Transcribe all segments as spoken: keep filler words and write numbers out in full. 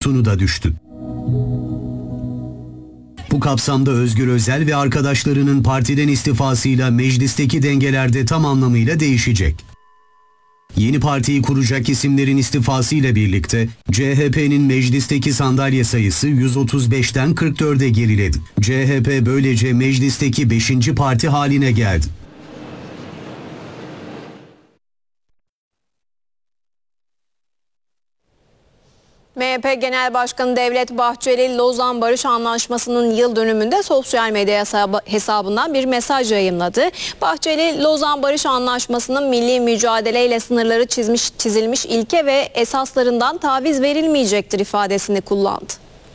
tutunu da düştü. Bu kapsamda Özgür Özel ve arkadaşlarının partiden istifasıyla meclisteki dengeler de tam anlamıyla değişecek. Yeni partiyi kuracak isimlerin istifasıyla birlikte C H P'nin meclisteki sandalye sayısı yüz otuz beşten kırk dörde geriledi. C H P böylece meclisteki beşinci parti haline geldi. M H P Genel Başkanı Devlet Bahçeli, Lozan Barış Anlaşması'nın yıl dönümünde sosyal medya hesabından bir mesaj yayımladı. Bahçeli, Lozan Barış Anlaşması'nın milli mücadeleyle sınırları çizmiş, çizilmiş ilke ve esaslarından taviz verilmeyecektir ifadesini kullandı.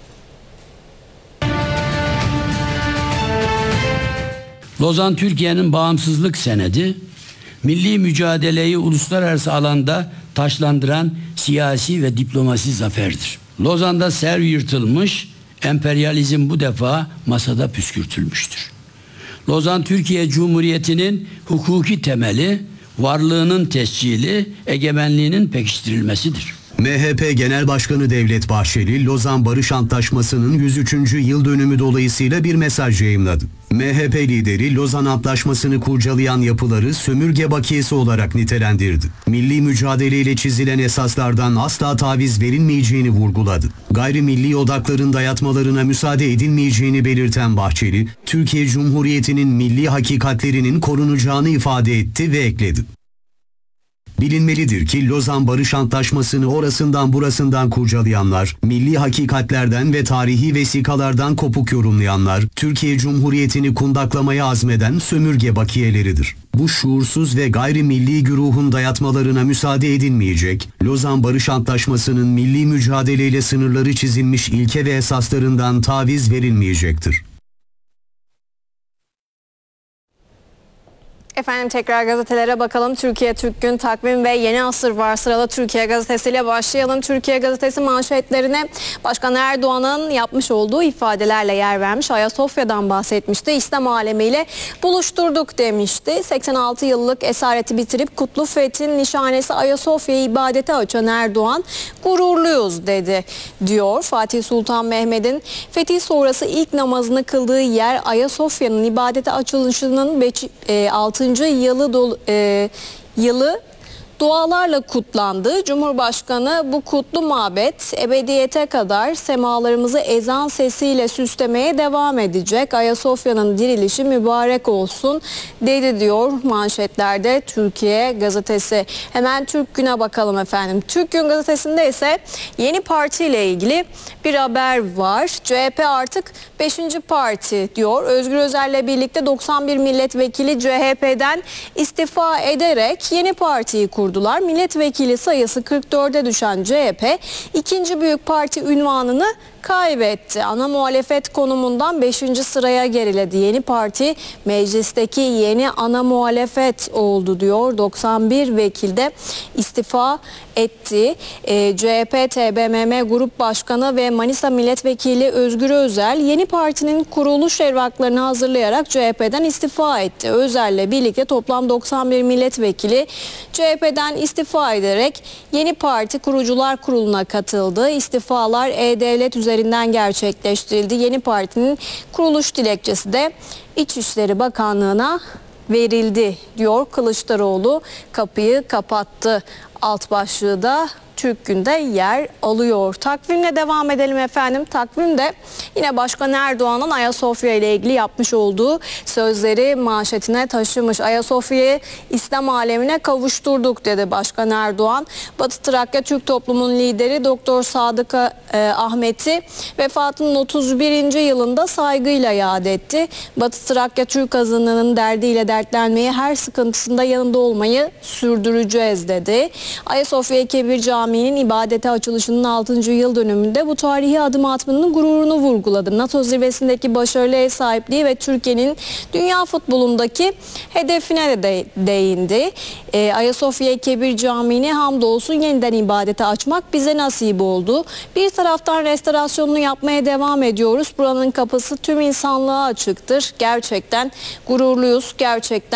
Lozan Türkiye'nin bağımsızlık senedi, milli mücadeleyi uluslararası alanda taşlandıran siyasi ve diplomasi zaferdir. Lozan'da ser yırtılmış, emperyalizm bu defa masada püskürtülmüştür. Lozan Türkiye Cumhuriyeti'nin hukuki temeli, varlığının tescili, egemenliğinin pekiştirilmesidir. M H P Genel Başkanı Devlet Bahçeli, Lozan Barış Antlaşması'nın yüz üçüncü yıl dönümü dolayısıyla bir mesaj yayımladı. M H P lideri Lozan Antlaşması'nı kurcalayan yapıları sömürge bakiyesi olarak nitelendirdi. Milli mücadeleyle çizilen esaslardan asla taviz verilmeyeceğini vurguladı. Gayrimilli odakların dayatmalarına müsaade edilmeyeceğini belirten Bahçeli, Türkiye Cumhuriyeti'nin milli hakikatlerinin korunacağını ifade etti ve ekledi. Bilinmelidir ki Lozan Barış Antlaşması'nı orasından burasından kurcalayanlar, milli hakikatlerden ve tarihi vesikalardan kopuk yorumlayanlar, Türkiye Cumhuriyeti'ni kundaklamaya azmeden sömürge bakiyeleridir. Bu şuursuz ve gayrimilli güruhun dayatmalarına müsaade edilmeyecek, Lozan Barış Antlaşması'nın milli mücadeleyle sınırları çizilmiş ilke ve esaslarından taviz verilmeyecektir. Efendim tekrar gazetelere bakalım. Türkiye Türk Gün, Takvim ve Yeni Asır var sırada. Türkiye Gazetesi ile başlayalım. Türkiye Gazetesi manşetlerine Başkan Erdoğan'ın yapmış olduğu ifadelerle yer vermiş. Ayasofya'dan bahsetmişti. İslam alemiyle buluşturduk demişti. seksen altı yıllık esareti bitirip Kutlu Fetih'in nişanesi Ayasofya'yı ibadete açan Erdoğan, gururluyuz dedi diyor. Fatih Sultan Mehmet'in fetih sonrası ilk namazını kıldığı yer Ayasofya'nın ibadete açılışının altı yılı dolu, e, yılı dualarla kutlandı. Cumhurbaşkanı bu kutlu mabet ebediyete kadar semalarımızı ezan sesiyle süslemeye devam edecek. Ayasofya'nın dirilişi mübarek olsun dedi diyor manşetlerde Türkiye Gazetesi. Hemen Türk Gün'e bakalım efendim. Türk Gün Gazetesi'nde ise yeni partiyle ilgili bir haber var. C H P artık beşinci parti diyor. Özgür Özel'le birlikte doksan bir milletvekili C H P'den istifa ederek yeni partiyi kurdu. Milletvekili sayısı kırk dörde düşen C H P ikinci büyük parti unvanını kaybetti. Ana muhalefet konumundan beşinci sıraya geriledi. Yeni parti meclisteki yeni ana muhalefet oldu diyor. doksan bir vekil de istifa etti. E, C H P T B M M Grup Başkanı ve Manisa Milletvekili Özgür Özel yeni partinin kuruluş evraklarını hazırlayarak C H P'den istifa etti. Özel'le birlikte toplam doksan bir milletvekili C H P'den istifa ederek yeni parti kurucular kuruluna katıldı. İstifalar E-Devlet üzerinden gerçekleştirildi. Yeni partinin kuruluş dilekçesi de İçişleri Bakanlığı'na verildi diyor. Kılıçdaroğlu kapıyı kapattı. Alt başlığı da Türk Gün'de yer alıyor. Takvimle devam edelim efendim. Takvimde yine Başkan Erdoğan'ın Ayasofya ile ilgili yapmış olduğu sözleri manşetine taşımış. Ayasofya'yı İslam alemine kavuşturduk dedi Başkan Erdoğan. Batı Trakya Türk toplumunun lideri Doktor Sadık e, Ahmet'i vefatının otuz birinci yılında saygıyla yad etti. Batı Trakya Türk azınlığının derdiyle dertlenmeyi, her sıkıntısında yanında olmayı sürdüreceğiz dedi. Ayasofya Kebir Camii'nin ibadete açılışının altıncı yıl dönümünde bu tarihi adım atmanın gururunu vurguladı. NATO zirvesindeki başarılı ev sahipliği ve Türkiye'nin dünya futbolundaki hedefine de değindi. E, Ayasofya Kebir Camii'ni hamdolsun yeniden ibadete açmak bize nasip oldu. Bir taraftan restorasyonunu yapmaya devam ediyoruz. Buranın kapısı tüm insanlığa açıktır. Gerçekten gururluyuz. Gerçekten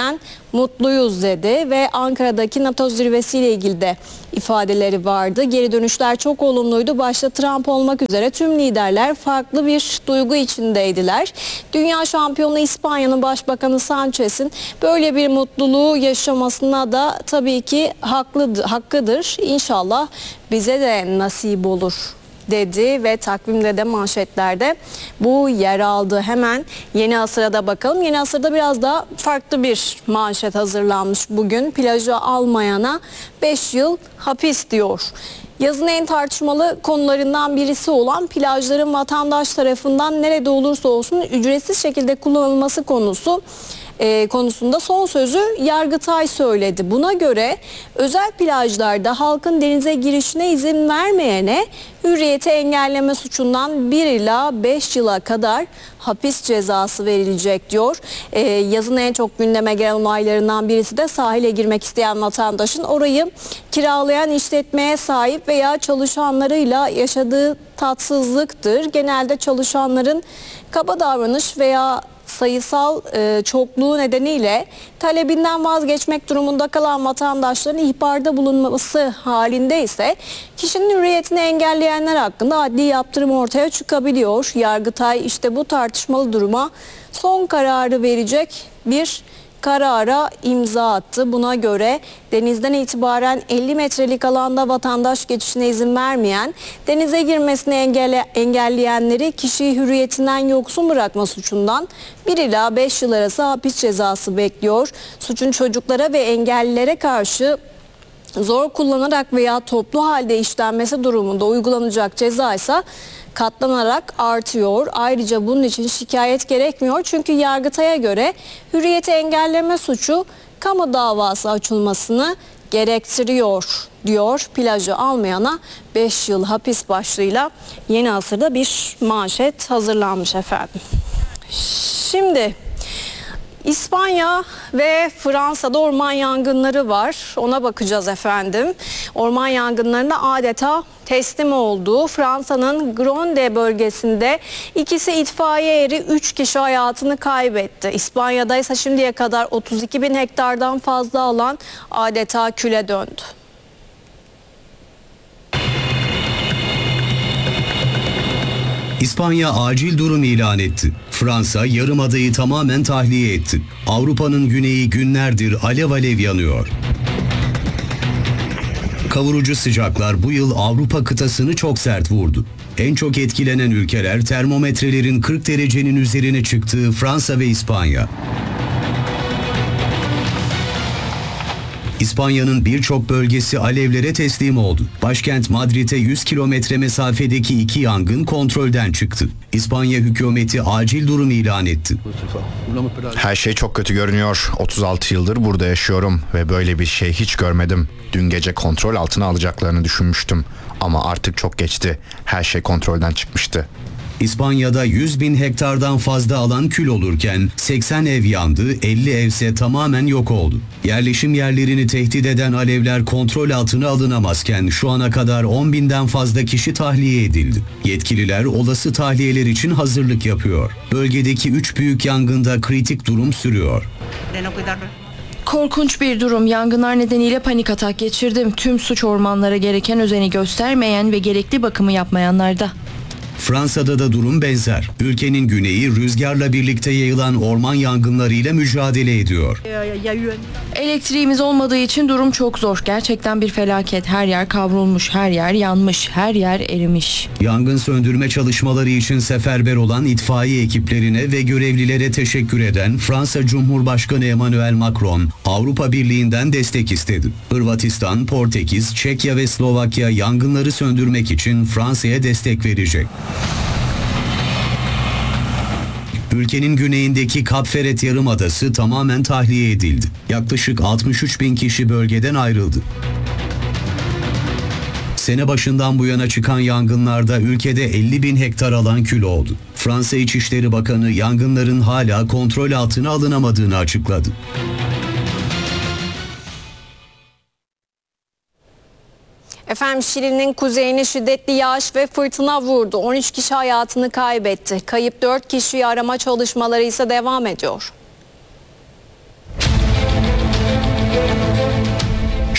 mutluyuz dedi ve Ankara'daki NATO zirvesiyle ilgili de ifadeleri vardı. Geri dönüşler çok olumluydu. Başta Trump olmak üzere tüm liderler farklı bir duygu içindeydiler. Dünya şampiyonu İspanya'nın Başbakanı Sanchez'in böyle bir mutluluğu yaşamasına da tabii ki haklı, hakkıdır. İnşallah bize de nasip olur dedi ve takvimde de manşetlerde bu yer aldı. Hemen Yeni Asır'a da bakalım. Yeni Asır'da biraz daha farklı bir manşet hazırlanmış bugün. Plajı almayana beş yıl hapis diyor. Yazın en tartışmalı konularından birisi olan plajların vatandaş tarafından nerede olursa olsun ücretsiz şekilde kullanılması konusu E, konusunda son sözü Yargıtay söyledi. Buna göre özel plajlarda halkın denize girişine izin vermeyene hürriyeti engelleme suçundan bir ila beş yıla kadar hapis cezası verilecek diyor. E, yazın en çok gündeme gelen olaylarından birisi de sahile girmek isteyen vatandaşın orayı kiralayan işletmeye sahip veya çalışanlarıyla yaşadığı tatsızlıktır. Genelde çalışanların kaba davranış veya sayısal e, çokluğu nedeniyle talebinden vazgeçmek durumunda kalan vatandaşların ihbarda bulunması halinde ise kişinin hürriyetini engelleyenler hakkında adli yaptırım ortaya çıkabiliyor. Yargıtay işte bu tartışmalı duruma son kararı verecek bir karara imza attı. Buna göre denizden itibaren elli metrelik alanda vatandaş geçişine izin vermeyen, denize girmesini engelle, engelleyenleri kişiyi hürriyetinden yoksun bırakma suçundan bir ila beş yıl arası hapis cezası bekliyor. Suçun çocuklara ve engellilere karşı zor kullanarak veya toplu halde işlenmesi durumunda uygulanacak ceza ise katlanarak artıyor. Ayrıca bunun için şikayet gerekmiyor. Çünkü Yargıtay'a göre hürriyeti engelleme suçu kamu davası açılmasını gerektiriyor diyor. Plajı almayana beş yıl hapis başlığıyla Yeni Asır'da bir manşet hazırlanmış efendim. Şimdi İspanya ve Fransa'da orman yangınları var. Ona bakacağız efendim. Orman yangınlarına adeta teslim oldu. Fransa'nın Gronde bölgesinde ikisi itfaiye eri, üç kişi hayatını kaybetti. İspanya'da ise şimdiye kadar otuz iki bin hektardan fazla alan adeta küle döndü. İspanya acil durum ilan etti. Fransa yarımadayı tamamen tahliye etti. Avrupa'nın güneyi günlerdir alev alev yanıyor. Kavurucu sıcaklar bu yıl Avrupa kıtasını çok sert vurdu. En çok etkilenen ülkeler termometrelerin kırk derecenin üzerine çıktığı Fransa ve İspanya. İspanya'nın birçok bölgesi alevlere teslim oldu. Başkent Madrid'e yüz kilometre mesafedeki iki yangın kontrolden çıktı. İspanya hükümeti acil durum ilan etti. Her şey çok kötü görünüyor. otuz altı yıldır burada yaşıyorum ve böyle bir şey hiç görmedim. Dün gece kontrol altına alacaklarını düşünmüştüm. Ama artık çok geçti. Her şey kontrolden çıkmıştı. İspanya'da yüz bin hektardan fazla alan kül olurken seksen ev yandı, elli evse tamamen yok oldu. Yerleşim yerlerini tehdit eden alevler kontrol altına alınamazken şu ana kadar on binden fazla kişi tahliye edildi. Yetkililer olası tahliyeler için hazırlık yapıyor. Bölgedeki üç büyük yangında kritik durum sürüyor. Korkunç bir durum. Yangınlar nedeniyle panik atak geçirdim. Tüm suç ormanlara gereken özeni göstermeyen ve gerekli bakımı yapmayanlarda. Fransa'da da durum benzer. Ülkenin güneyi rüzgarla birlikte yayılan orman yangınlarıyla mücadele ediyor. Elektriğimiz olmadığı için durum çok zor. Gerçekten bir felaket. Her yer kavrulmuş, her yer yanmış, her yer erimiş. Yangın söndürme çalışmaları için seferber olan itfaiye ekiplerine ve görevlilere teşekkür eden Fransa Cumhurbaşkanı Emmanuel Macron, Avrupa Birliği'nden destek istedi. Hırvatistan, Portekiz, Çekya ve Slovakya yangınları söndürmek için Fransa'ya destek verecek. Ülkenin güneyindeki Kap Ferret Yarımadası tamamen tahliye edildi. Yaklaşık altmış üç bin kişi bölgeden ayrıldı. Sene başından bu yana çıkan yangınlarda ülkede elli bin hektar alan kül oldu. Fransa İçişleri Bakanı yangınların hala kontrol altına alınamadığını açıkladı. Efendim Şili'nin kuzeyine şiddetli yağış ve fırtına vurdu. on üç kişi hayatını kaybetti. Kayıp dört kişiyi arama çalışmaları ise devam ediyor.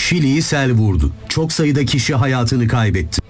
Şili'yi sel vurdu. Çok sayıda kişi hayatını kaybetti.